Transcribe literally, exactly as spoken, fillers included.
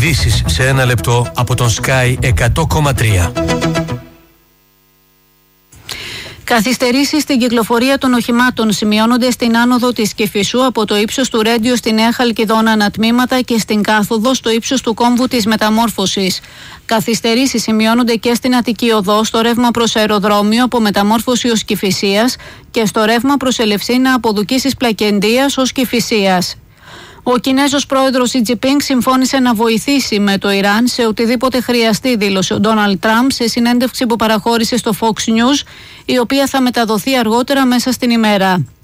Ειδήσεις σε ένα λεπτό από τον Sky εκατό κόμμα τρία. Καθυστερήσεις στην κυκλοφορία των οχημάτων σημειώνονται στην άνοδο της Κηφισού από το ίσος του Ρέντιο στη Νέα Χαλκιδόνα ανατμήματα και στην κάθοδο στο ύψος του κόμβου της Μεταμόρφωσης. Καθυστερήσεις σημειώνονται και στην Αττική Οδό στο ρεύμα προς αεροδρόμιο από Μεταμόρφωση ως Κηφισίας και στο ρεύμα προς Ελευσίνα από Δουκίσης Πλακεντίας ως Κηφισίας. Ο Κινέζος πρόεδρος Σι Τζινπίνγκ συμφώνησε να βοηθήσει με το Ιράν σε οτιδήποτε χρειαστεί, δήλωσε ο Ντόναλντ Τραμπ σε συνέντευξη που παραχώρησε στο Fox News, η οποία θα μεταδοθεί αργότερα μέσα στην ημέρα.